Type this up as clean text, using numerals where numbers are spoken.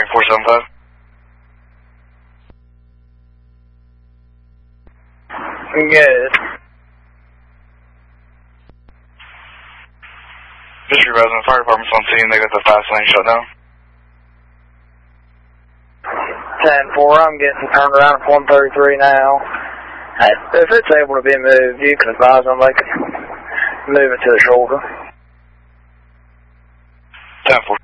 475. Good. District resident fire department's on scene. They got the fast lane shut down. 10-4, I'm getting turned around at 133 now. If it's able to be moved, you can advise them they can move it to the shoulder. 10-4.